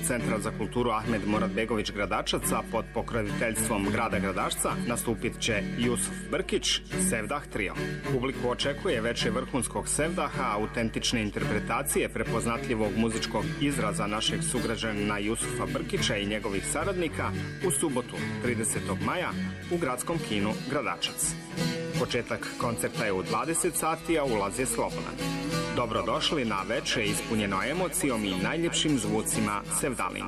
Centra za kulturu Ahmed Muratbegović Gradačac, a pod pokroviteljstvom grada Gradačca nastupit će Jusuf Brkić, Sevdah trio. Publiku očekuje veče vrhunskog sevdaha, autentične interpretacije prepoznatljivog muzičkog izraza našeg sugrađanina Jusufa Brkića i njegovih saradnika u subotu 30. maja u gradskom kinu Gradačac. Početak koncerta je u 20 sati, a ulaz je slobodan. Dobrodošli na veče ispunjeno emocijom i najljepšim zvucima sevdalinga.